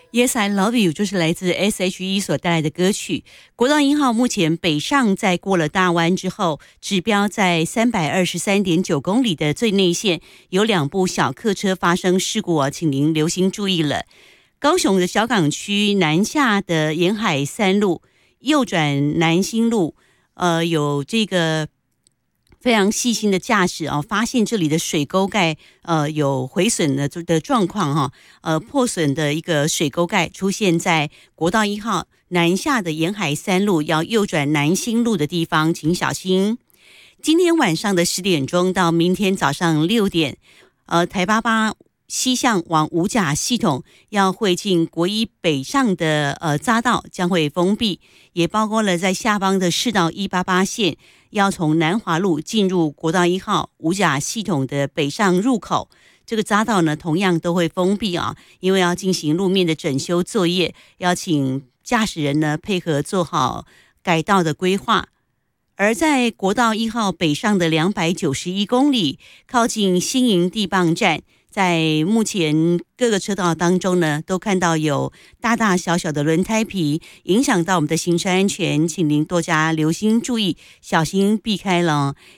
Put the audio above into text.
Yes, I Love You 就是来自 S.H.E 所带来的歌曲。国道1号目前北上在过了大湾之后，指标在 323.9 公里的最内线，有2部小客车发生事故哦，请您留心注意了。高雄的小港区南下的沿海3路右转南新路，有这个非常细心的驾驶哦，发现这里的水沟盖有毁损的状况哈，破损的一个水沟盖出现在国道1号南下的沿海3路要右转南新路的地方，请小心。今天晚上的10点钟到明天早上6点，台88西向往五甲系统要会进国一北上的匝道将会封闭，也包括了在下方的市道188线要从南华路进入国道1号五甲系统的北上入口，这个匝道呢同样都会封闭啊，因为要进行路面的整修作业，要请驾驶人呢配合做好改道的规划。而在国道1号北上的291公里，靠近新营地磅站，在目前各个车道当中呢，都看到有大大小小的轮胎皮，影响到我们的行车安全，请您多加留心注意，小心避开了。